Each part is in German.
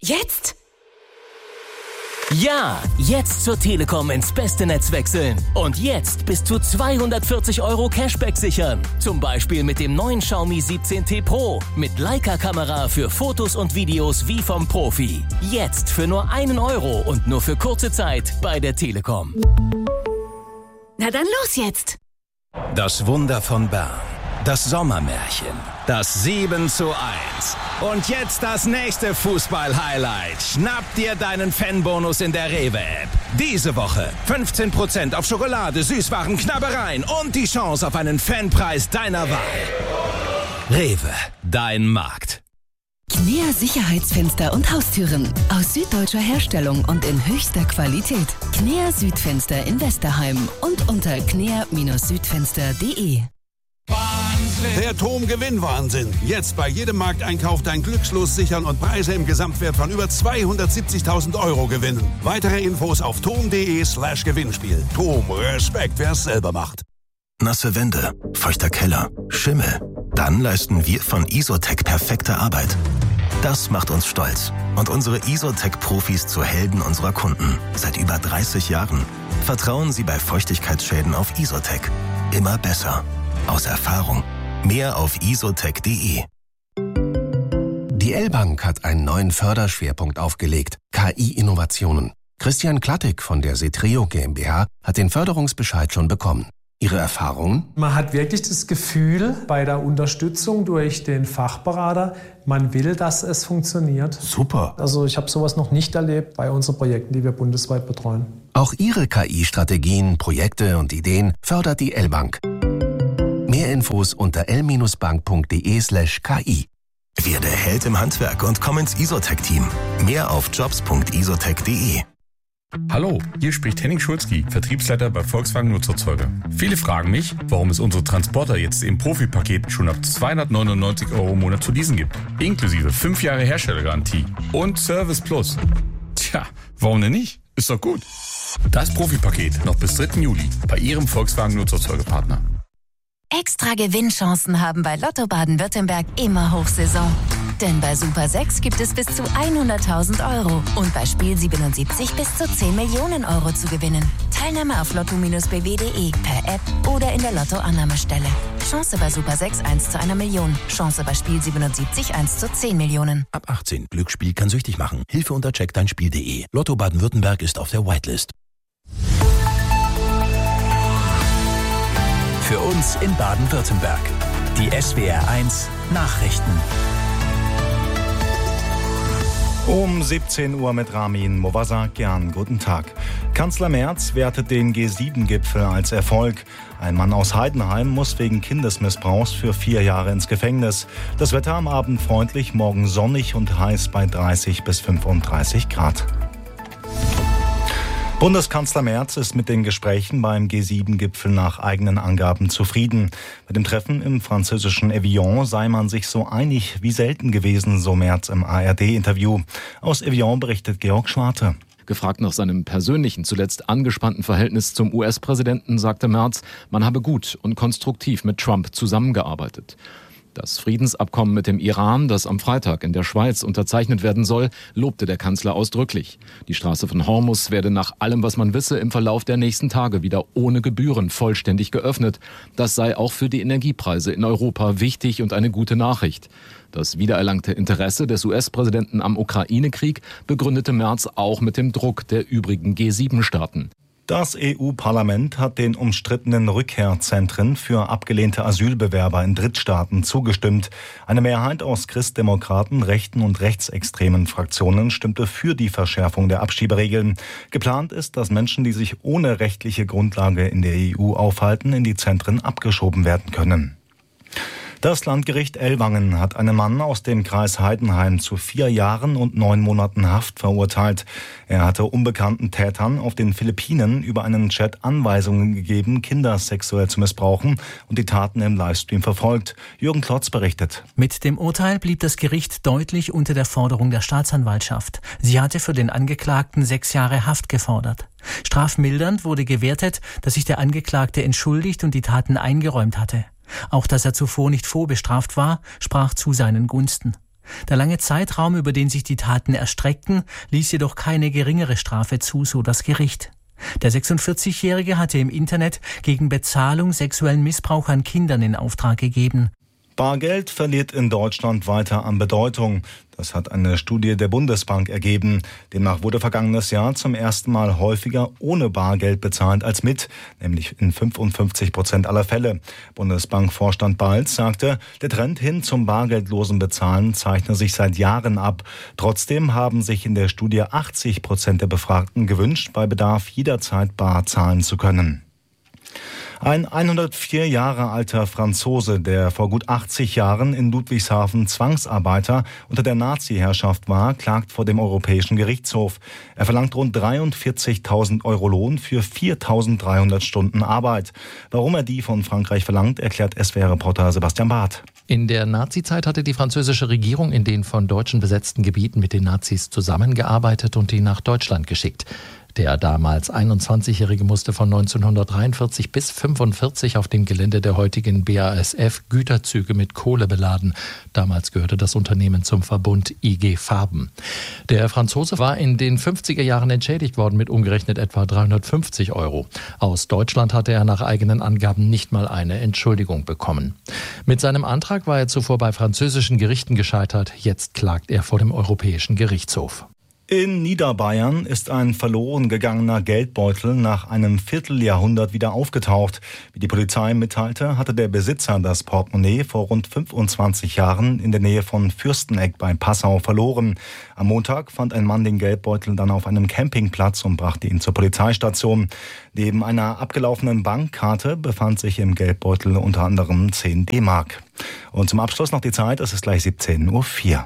Jetzt? Ja, jetzt zur Telekom ins beste Netz wechseln. Und jetzt bis zu 240 € Cashback sichern. Zum Beispiel mit dem neuen Xiaomi 17T Pro. Mit Leica-Kamera für Fotos und Videos wie vom Profi. Jetzt für nur 1 € und nur für kurze Zeit bei der Telekom. Na dann los jetzt! Das Wunder von Bern. Das Sommermärchen. Das 7:1. Und jetzt das nächste Fußball-Highlight. Schnapp dir deinen Fanbonus in der Rewe-App. Diese Woche 15% auf Schokolade, Süßwaren, Knabbereien und die Chance auf einen Fanpreis deiner Wahl. Rewe, dein Markt. Knea Sicherheitsfenster und Haustüren. Aus süddeutscher Herstellung und in höchster Qualität. Knea Südfenster in Westerheim und unter knea-südfenster.de. Der TOM-Gewinn-Wahnsinn. Jetzt bei jedem Markteinkauf dein Glückslos sichern und Preise im Gesamtwert von über 270.000 € gewinnen. Weitere Infos auf tom.de/Gewinnspiel. TOM, Respekt, wer es selber macht. Nasse Wände, feuchter Keller, Schimmel. Dann leisten wir von Isotec perfekte Arbeit. Das macht uns stolz und unsere Isotec-Profis zu Helden unserer Kunden. Seit über 30 Jahren. Vertrauen Sie bei Feuchtigkeitsschäden auf Isotec. Immer besser. Aus Erfahrung. Mehr auf isotec.de. Die L-Bank hat einen neuen Förderschwerpunkt aufgelegt. KI-Innovationen. Christian Klattig von der Setreo GmbH hat den Förderungsbescheid schon bekommen. Ihre Erfahrungen? Man hat wirklich das Gefühl bei der Unterstützung durch den Fachberater, man will, dass es funktioniert. Super. Also ich habe sowas noch nicht erlebt bei unseren Projekten, die wir bundesweit betreuen. Auch Ihre KI-Strategien, Projekte und Ideen fördert die L-Bank. Mehr Infos unter l-bank.de/ki. Werde Held im Handwerk und komm ins Isotec-Team. Mehr auf jobs.isotec.de. Hallo, hier spricht Henning Schulzki, Vertriebsleiter bei Volkswagen Nutzerzeuger. Viele fragen mich, warum es unsere Transporter jetzt im Profi-Paket schon ab 299 € im Monat zu leasen gibt. Inklusive 5 Jahre Herstellergarantie und Service Plus. Tja, warum denn nicht? Ist doch gut. Das Profi-Paket noch bis 3. Juli bei Ihrem Volkswagen Nutzerzeugerpartner. Extra Gewinnchancen haben bei Lotto Baden-Württemberg immer Hochsaison. Denn bei Super 6 gibt es bis zu 100.000 € und bei Spiel 77 bis zu 10 Millionen € zu gewinnen. Teilnahme auf lotto-bw.de, per App oder in der Lotto-Annahmestelle. Chance bei Super 6 1 zu 1 Million. Chance bei Spiel 77 1 zu 10 Millionen. Ab 18. Glücksspiel kann süchtig machen. Hilfe unter checkdeinspiel.de. Lotto Baden-Württemberg ist auf der Whitelist. Für uns in Baden-Württemberg. Die SWR1 Nachrichten. Um 17 Uhr mit Ramin Movasakian. Guten Tag. Kanzler Merz wertet den G7-Gipfel als Erfolg. Ein Mann aus Heidenheim muss wegen Kindesmissbrauchs für 4 Jahre ins Gefängnis. Das Wetter am Abend freundlich, morgen sonnig und heiß bei 30 bis 35 Grad. Bundeskanzler Merz ist mit den Gesprächen beim G7-Gipfel nach eigenen Angaben zufrieden. Mit dem Treffen im französischen Evian sei man sich so einig wie selten gewesen, so Merz im ARD-Interview. Aus Evian berichtet Georg Schwarte. Gefragt nach seinem persönlichen, zuletzt angespannten Verhältnis zum US-Präsidenten, sagte Merz, man habe gut und konstruktiv mit Trump zusammengearbeitet. Das Friedensabkommen mit dem Iran, das am Freitag in der Schweiz unterzeichnet werden soll, lobte der Kanzler ausdrücklich. Die Straße von Hormuz werde nach allem, was man wisse, im Verlauf der nächsten Tage wieder ohne Gebühren vollständig geöffnet. Das sei auch für die Energiepreise in Europa wichtig und eine gute Nachricht. Das wiedererlangte Interesse des US-Präsidenten am Ukraine-Krieg begründete Merz auch mit dem Druck der übrigen G7-Staaten. Das EU-Parlament hat den umstrittenen Rückkehrzentren für abgelehnte Asylbewerber in Drittstaaten zugestimmt. Eine Mehrheit aus Christdemokraten, rechten und rechtsextremen Fraktionen stimmte für die Verschärfung der Abschieberegeln. Geplant ist, dass Menschen, die sich ohne rechtliche Grundlage in der EU aufhalten, in die Zentren abgeschoben werden können. Das Landgericht Ellwangen hat einen Mann aus dem Kreis Heidenheim zu 4 Jahren und 9 Monaten Haft verurteilt. Er hatte unbekannten Tätern auf den Philippinen über einen Chat Anweisungen gegeben, Kinder sexuell zu missbrauchen und die Taten im Livestream verfolgt. Jürgen Klotz berichtet. Mit dem Urteil blieb das Gericht deutlich unter der Forderung der Staatsanwaltschaft. Sie hatte für den Angeklagten 6 Jahre Haft gefordert. Strafmildernd wurde gewertet, dass sich der Angeklagte entschuldigt und die Taten eingeräumt hatte. Auch dass er zuvor nicht vorbestraft war, sprach zu seinen Gunsten. Der lange Zeitraum, über den sich die Taten erstreckten, ließ jedoch keine geringere Strafe zu, so das Gericht. Der 46-Jährige hatte im Internet gegen Bezahlung sexuellen Missbrauch an Kindern in Auftrag gegeben. Bargeld verliert in Deutschland weiter an Bedeutung. Das hat eine Studie der Bundesbank ergeben. Demnach wurde vergangenes Jahr zum ersten Mal häufiger ohne Bargeld bezahlt als mit, nämlich in 55% aller Fälle. Bundesbankvorstand Balz sagte, der Trend hin zum bargeldlosen Bezahlen zeichne sich seit Jahren ab. Trotzdem haben sich in der Studie 80% der Befragten gewünscht, bei Bedarf jederzeit bar zahlen zu können. Ein 104 Jahre alter Franzose, der vor gut 80 Jahren in Ludwigshafen Zwangsarbeiter unter der Nazi-Herrschaft war, klagt vor dem Europäischen Gerichtshof. Er verlangt rund 43.000 Euro Lohn für 4.300 Stunden Arbeit. Warum er die von Frankreich verlangt, erklärt SWR-Reporter Sebastian Barth. In der Nazizeit hatte die französische Regierung in den von Deutschen besetzten Gebieten mit den Nazis zusammengearbeitet und die nach Deutschland geschickt. Der damals 21-Jährige musste von 1943 bis 1945 auf dem Gelände der heutigen BASF Güterzüge mit Kohle beladen. Damals gehörte das Unternehmen zum Verbund IG Farben. Der Franzose war in den 50er Jahren entschädigt worden mit umgerechnet etwa 350 Euro. Aus Deutschland hatte er nach eigenen Angaben nicht mal eine Entschuldigung bekommen. Mit seinem Antrag war er zuvor bei französischen Gerichten gescheitert. Jetzt klagt er vor dem Europäischen Gerichtshof. In Niederbayern ist ein verloren gegangener Geldbeutel nach einem Vierteljahrhundert wieder aufgetaucht. Wie die Polizei mitteilte, hatte der Besitzer das Portemonnaie vor rund 25 Jahren in der Nähe von Fürsteneck bei Passau verloren. Am Montag fand ein Mann den Geldbeutel dann auf einem Campingplatz und brachte ihn zur Polizeistation. Neben einer abgelaufenen Bankkarte befand sich im Geldbeutel unter anderem 10 D-Mark. Und zum Abschluss noch die Zeit, es ist gleich 17:04 Uhr.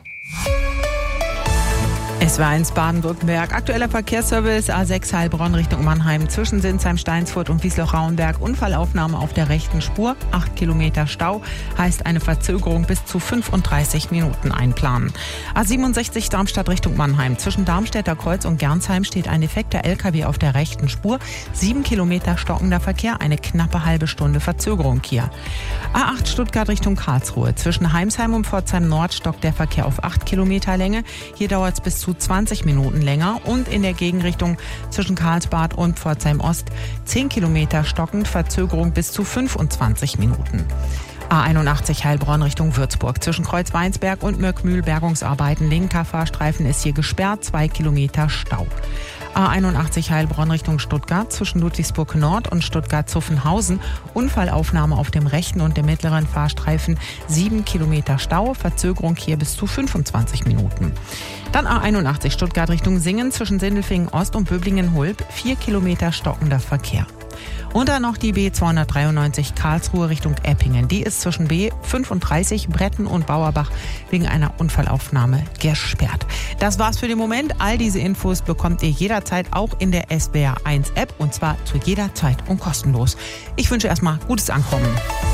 SWR1 Baden-Württemberg. Aktueller Verkehrsservice A6 Heilbronn Richtung Mannheim zwischen Sinsheim, Steinsfurt und Wiesloch-Rauenberg. Unfallaufnahme auf der rechten Spur. 8 Kilometer Stau heißt eine Verzögerung bis zu 35 Minuten einplanen. A67 Darmstadt Richtung Mannheim. Zwischen Darmstädter Kreuz und Gernsheim steht ein defekter LKW auf der rechten Spur. 7 Kilometer stockender Verkehr, eine knappe halbe Stunde Verzögerung hier. A8 Stuttgart Richtung Karlsruhe. Zwischen Heimsheim und Pforzheim Nord stockt der Verkehr auf 8 Kilometer Länge. Hier dauert es bis zu 20 Minuten länger und in der Gegenrichtung zwischen Karlsbad und Pforzheim Ost 10 Kilometer stockend, Verzögerung bis zu 25 Minuten. A81 Heilbronn Richtung Würzburg. Zwischen Kreuz-Weinsberg und Möckmühl Bergungsarbeiten. Linker Fahrstreifen ist hier gesperrt, 2 Kilometer Stau. A81 Heilbronn Richtung Stuttgart. Zwischen Ludwigsburg Nord und Stuttgart-Zuffenhausen. Unfallaufnahme auf dem rechten und dem mittleren Fahrstreifen. 7 Kilometer Stau, Verzögerung hier bis zu 25 Minuten. Dann A81 Stuttgart Richtung Singen. Zwischen Sindelfingen Ost und Böblingen-Hulb. 4 Kilometer stockender Verkehr. Und dann noch die B293 Karlsruhe Richtung Eppingen. Die ist zwischen B35 Bretten und Bauerbach wegen einer Unfallaufnahme gesperrt. Das war's für den Moment. All diese Infos bekommt ihr jederzeit auch in der SWR1 App und zwar zu jeder Zeit und kostenlos. Ich wünsche erstmal gutes Ankommen.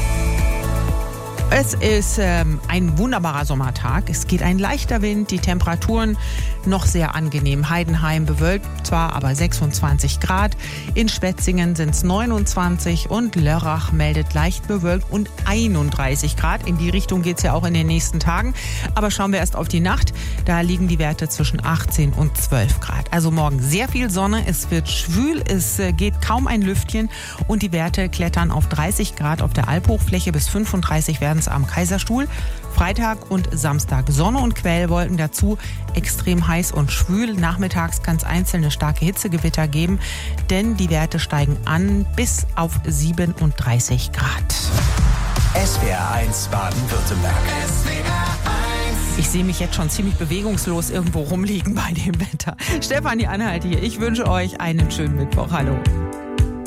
Es ist ein wunderbarer Sommertag. Es geht ein leichter Wind, die Temperaturen noch sehr angenehm. Heidenheim bewölkt zwar, aber 26 Grad. In Schwetzingen sind es 29 und Lörrach meldet leicht bewölkt und 31 Grad. In die Richtung geht es ja auch in den nächsten Tagen. Aber schauen wir erst auf die Nacht. Da liegen die Werte zwischen 18 und 12 Grad. Also morgen sehr viel Sonne, es wird schwül, es geht kaum ein Lüftchen und die Werte klettern auf 30 Grad auf der Alphochfläche, bis 35 werden es am Kaiserstuhl. Freitag und Samstag Sonne und Quellwolken, dazu extrem heiß und schwül. Nachmittags kann es einzelne starke Hitzegewitter geben, denn die Werte steigen an bis auf 37 Grad. SWR1 Baden-Württemberg. Ich sehe mich jetzt schon ziemlich bewegungslos irgendwo rumliegen bei dem Wetter. Stefanie Anhalt hier. Ich wünsche euch einen schönen Mittwoch. Hallo.